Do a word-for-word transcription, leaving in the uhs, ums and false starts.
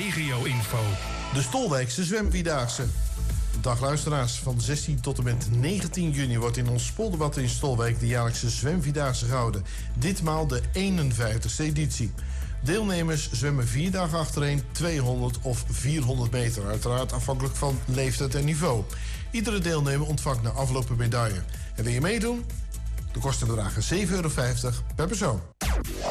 regio-info. De Stolwijkse Zwemvierdaagse. Dag luisteraars, van zestien tot en met negentien juni wordt in ons Spoolderbad in Stolwijk de jaarlijkse Zwemvierdaagse gehouden. Ditmaal de eenenvijftigste editie. Deelnemers zwemmen vier dagen achtereen tweehonderd of vierhonderd meter, uiteraard afhankelijk van leeftijd en niveau. Iedere deelnemer ontvangt na afloop een medaille. En wil je meedoen? De kosten bedragen zeven euro vijftig per persoon.